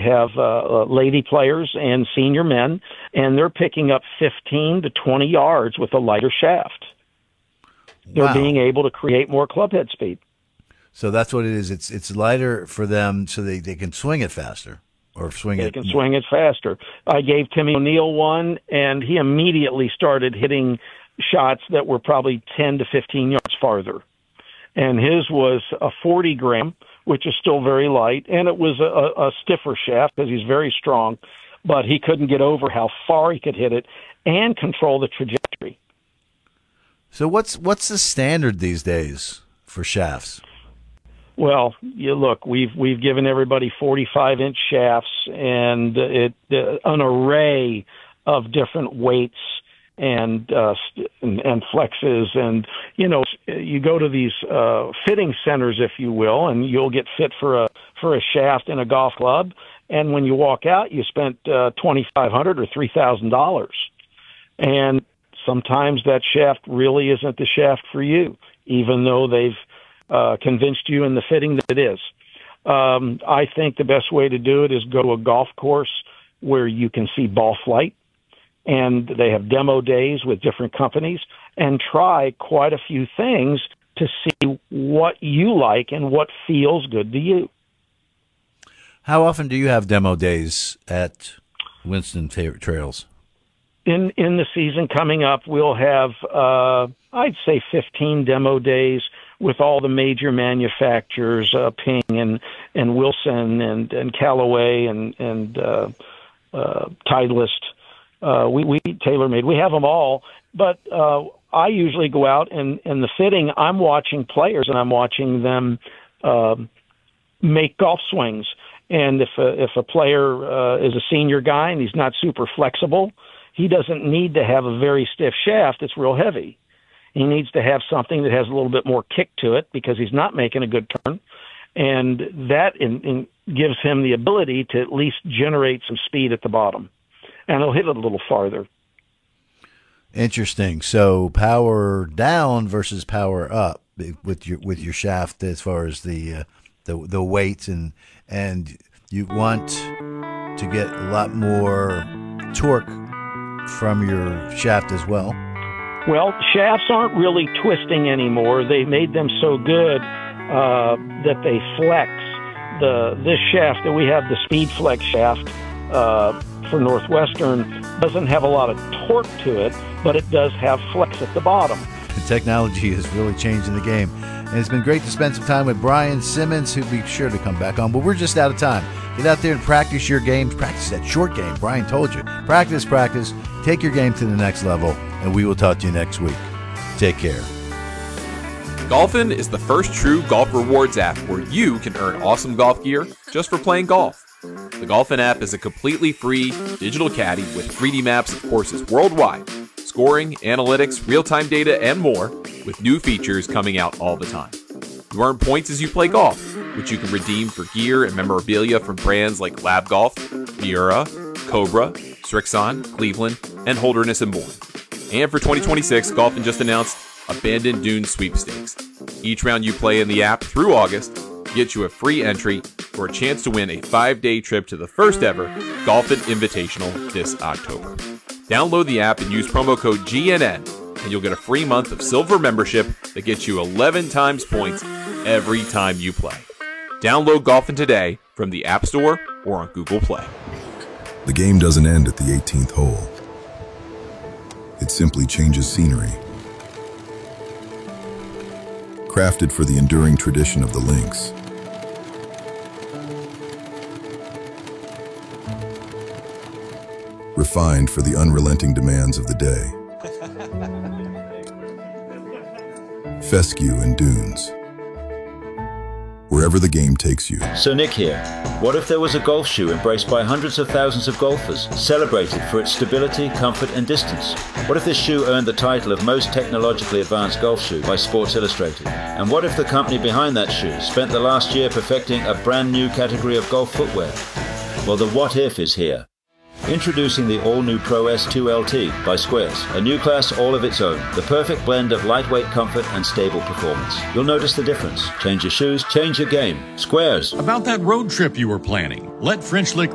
have lady players and senior men, and they're picking up 15 to 20 yards with a lighter shaft. They're being able to create more club head speed. So that's what it is. It's lighter for them so they can swing it faster. They can swing it faster. I gave Timmy O'Neill one, and he immediately started hitting shots that were probably 10 to 15 yards farther. And his was a 40 gram, which is still very light, and it was a stiffer shaft because he's very strong, but he couldn't get over how far he could hit it and control the trajectory. So what's the standard these days for shafts? Well, we've given everybody 45-inch shafts and an array of different weights and flexes, and you go to these fitting centers, if you will, and you'll get fit for a shaft in a golf club, and when you walk out, you spent $2,500 or $3,000, and sometimes that shaft really isn't the shaft for you, even though they've convinced you in the fitting that it is. I think the best way to do it is go to a golf course where you can see ball flight, and they have demo days with different companies, and try quite a few things to see what you like and what feels good to you. How often do you have demo days at Winston Trails? In the season coming up, we'll have, I'd say 15 demo days with all the major manufacturers, Ping and Wilson and Callaway and Titleist. We TaylorMade. We have them all, but I usually go out and the fitting, I'm watching players and I'm watching them make golf swings. And if a player is a senior guy and he's not super flexible, he doesn't need to have a very stiff shaft that's real heavy. He needs to have something that has a little bit more kick to it because he's not making a good turn. And that gives him the ability to at least generate some speed at the bottom. And he'll hit it a little farther. Interesting. So power down versus power up with your shaft as far as the weights, and you want to get a lot more torque from your shaft as well. Well, shafts aren't really twisting anymore. They made them so good that they flex. This shaft that we have, the Speed Flex shaft for Northwestern, doesn't have a lot of torque to it, but it does have flex at the bottom. The technology is really changing the game. And it's been great to spend some time with Brian Simmons, who'll be sure to come back on. But we're just out of time. Get out there and practice your games. Practice that short game. Brian told you. Practice. Take your game to the next level, and we will talk to you next week. Take care. Golfin is the first true golf rewards app where you can earn awesome golf gear just for playing golf. The Golfin app is a completely free digital caddy with 3D maps of courses worldwide, scoring, analytics, real-time data, and more, with new features coming out all the time. You earn points as you play golf, which you can redeem for gear and memorabilia from brands like Lab Golf, Miura, Cobra, Strixon, Cleveland, and Holderness and Bourne. And for 2026, Golfin just announced Abandoned Dunes Sweepstakes. Each round you play in the app through August gets you a free entry for a chance to win a 5-day trip to the first ever Golfin Invitational this October. Download the app and use promo code GNN, and you'll get a free month of silver membership that gets you 11 times points every time you play. Download Golfin today from the App Store or on Google Play. The game doesn't end at the 18th hole. It simply changes scenery. Crafted for the enduring tradition of the links. Refined for the unrelenting demands of the day. Fescue and Dunes. Wherever the game takes you. So Nick here. What if there was a golf shoe embraced by hundreds of thousands of golfers, celebrated for its stability, comfort and distance? What if this shoe earned the title of most technologically advanced golf shoe by Sports Illustrated? And what if the company behind that shoe spent the last year perfecting a brand new category of golf footwear? Well, the what if is here. Introducing the all-new Pro S2 LT by Squares, a new class all of its own, the perfect blend of lightweight comfort and stable performance. You'll notice the difference. Change your shoes, change your game. Squares. About that road trip you were planning, let French Lick